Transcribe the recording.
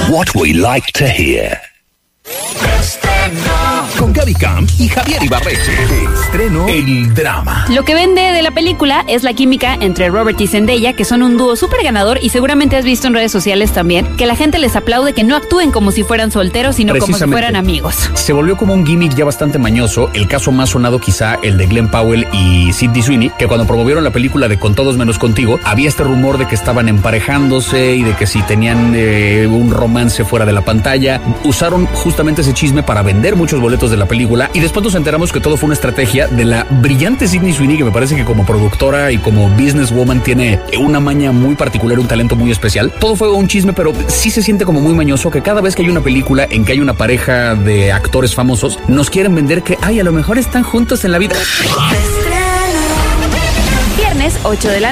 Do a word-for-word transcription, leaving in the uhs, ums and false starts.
What we like to hear. Con Gaby Camp y Javier Ibarreche. Estreno El Drama. Lo que vende de la película es la química entre Robert y Zendaya, que son un dúo súper ganador, y seguramente has visto en redes sociales también que la gente les aplaude que no actúen como si fueran solteros, sino como si fueran amigos. Se volvió como un gimmick ya bastante mañoso. El caso más sonado quizá el de Glenn Powell y Sydney Sweeney, que cuando promovieron la película de Con Todos Menos Contigo, había este rumor de que estaban emparejándose y de que si tenían eh, un romance fuera de la pantalla. Usaron justamente ese chisme para vender muchos boletos de la película, y después nos enteramos que todo fue una estrategia de la brillante Sydney Sweeney, que me parece que como productora y como businesswoman tiene una maña muy particular, un talento muy especial. Todo fue un chisme, pero sí se siente como muy mañoso que cada vez que hay una película en que hay una pareja de actores famosos, nos quieren vender que, ay, a lo mejor están juntos en la vida. Viernes, ocho de la